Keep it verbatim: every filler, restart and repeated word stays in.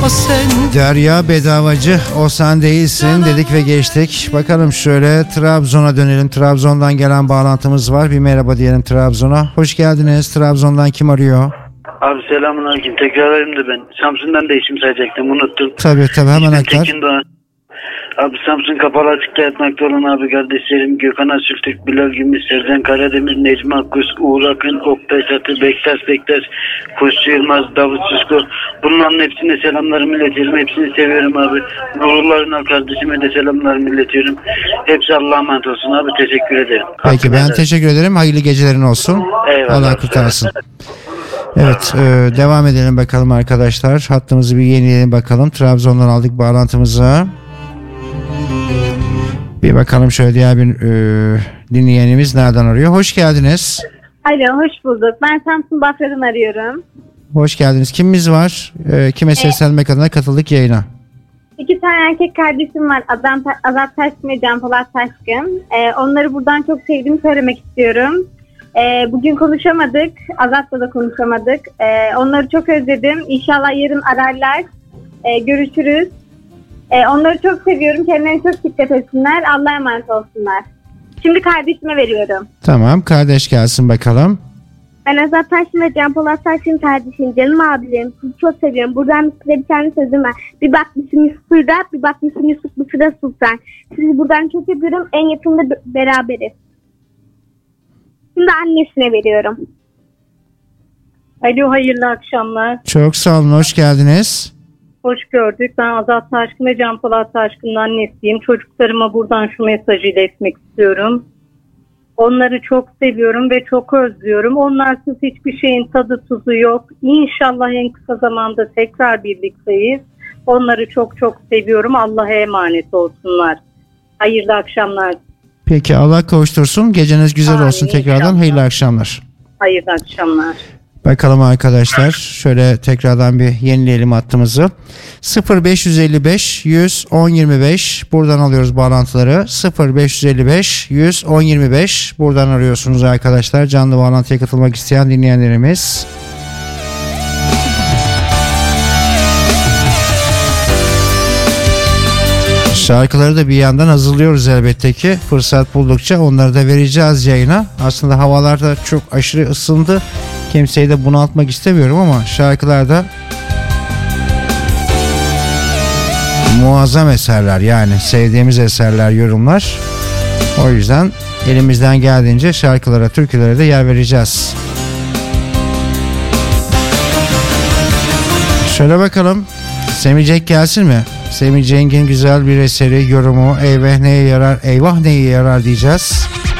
o sen. Derya Bedavacı, o sen değilsin dedik ve geçtik. Bakalım şöyle Trabzon'a dönelim. Trabzon'dan gelen bağlantımız var. Bir merhaba diyelim Trabzon'a. Hoş geldiniz. Trabzon'dan kim arıyor? Abi selamünaleyküm. Tekrar arayayım da ben. Samsun'dan da isim sayacaktım. Unuttum. Tabii tabii hemen aktar. Abi Samsun kapalı açıkta yatmakta olan abi kardeşlerim Gökhan Asültürk, Bilal Gümüş, Serden Karademir, Necmi Akkuş, Uğur Akın, Oktay Satı, Bektaş Bektaş, Kuşçu Yılmaz, Davut Susko. Bunların hepsine selamlarımı iletiyorum. Hepsini seviyorum abi. Nurullah Ünal kardeşime de selamlarımı iletiyorum. Hepsi Allah'a emanet olsun abi. Teşekkür ederim. Peki ben teşekkür ederim. Hayırlı gecelerin olsun. Eyvallah. Allah kurtarsın. Evet, e, devam edelim bakalım arkadaşlar. Hattımızı bir yenileyelim bakalım. Trabzon'dan aldık bağlantımızı. Bir bakalım şöyle diğer bir e, dinleyenimiz nereden arıyor? Hoş geldiniz. Alo, hoş bulduk. Ben Samsun Bafra'dan arıyorum. Hoş geldiniz. Kimimiz var? E, kime seslenmek adına katıldık yayına? İki tane erkek kardeşim var. Azam, Azat Taşkın ve Can Polat Taşkın. Ee, onları buradan çok sevdiğimi söylemek istiyorum. Ee, bugün konuşamadık. Azat'la da konuşamadık. Ee, onları çok özledim. İnşallah yarın ararlar. Ee, görüşürüz. Ee, onları çok seviyorum. Kendilerine çok dikkat etsinler. Allah'a emanet olsunlar. Şimdi kardeşime veriyorum. Tamam, kardeş gelsin bakalım. Ben Azat Taşkın ve Can Polat Taşkın kardeşim. Canım abilerim. Sizi çok seviyorum. Buradan size bir tane sözüm var. Bir bakmışsın Yusuf'da, bir bakmışsın Yusuf Mısır'da Sultan. Sizi buradan çok öpüyorum. En yakında b- beraberiz. Şimdi annesine veriyorum. Alo, hayırlı akşamlar. Çok sağ olun, hoş geldiniz. Hoş gördük. Ben Azat Taşkın ve Can Polat Taşkın'ın annesiyim. Çocuklarıma buradan şu mesajı iletmek istiyorum. Onları çok seviyorum ve çok özlüyorum. Onlarsız hiçbir şeyin tadı tuzu yok. İnşallah en kısa zamanda tekrar birlikteyiz. Onları çok çok seviyorum. Allah'a emanet olsunlar. Hayırlı akşamlar. Peki, Allah kavuştursun. Geceniz güzel Amin, olsun tekrardan. inşallah. Hayırlı akşamlar. Hayırlı akşamlar. Bakalım arkadaşlar, şöyle tekrardan bir yenileyelim hattımızı. sıfır beş elli beş yüz on yirmi beş buradan alıyoruz bağlantıları. sıfır beş elli beş yüz on yirmi beş buradan arıyorsunuz arkadaşlar. Canlı bağlantıya katılmak isteyen dinleyenlerimiz. Şarkıları da bir yandan hazırlıyoruz elbette ki. Fırsat buldukça onları da vereceğiz yayına. Aslında havalar da çok aşırı ısındı. Kimseyi de bunaltmak istemiyorum ama şarkılarda muazzam eserler, yani sevdiğimiz eserler, yorumlar. O yüzden elimizden geldiğince şarkılara, türkülere de yer vereceğiz. Şöyle bakalım, Semih Cenk gelsin mi? Semih Cenk'in güzel bir eseri, yorumu, eyvah neye yarar, eyvah neye yarar diyeceğiz.